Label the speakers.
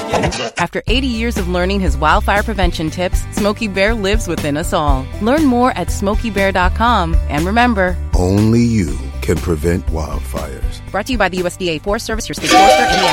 Speaker 1: After 80 years of learning his wildfire prevention tips, Smokey Bear lives within us all. Learn more at SmokeyBear.com. And remember,
Speaker 2: only you can prevent wildfires.
Speaker 1: Brought to you by the USDA Forest Service, your state forester, and the